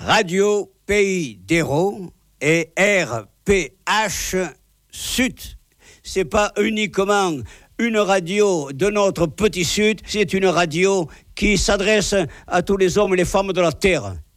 Radio Pays d'Hérault et RPH Sud. C'est pas uniquement une radio de notre petit Sud, c'est une radio qui s'adresse à tous les hommes et les femmes de la terre.